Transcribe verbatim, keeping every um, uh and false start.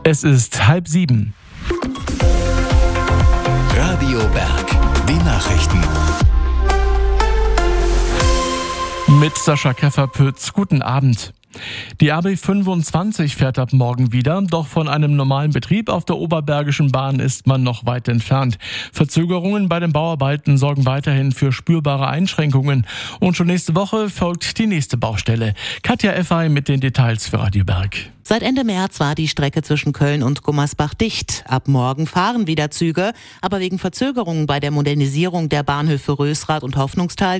Es ist halb sieben. Radio Berg, die Nachrichten. Mit Sascha Kefferpütz, guten Abend. Die A B fünfundzwanzig fährt ab morgen wieder, doch von einem normalen Betrieb auf der Oberbergischen Bahn ist man noch weit entfernt. Verzögerungen bei den Bauarbeiten sorgen weiterhin für spürbare Einschränkungen. Und schon nächste Woche folgt die nächste Baustelle. Katja Effay mit den Details für Radio Berg. Seit Ende März war die Strecke zwischen Köln und Gummersbach dicht. Ab morgen fahren wieder Züge, aber wegen Verzögerungen bei der Modernisierung der Bahnhöfe Rösrath und Hoffnungsthal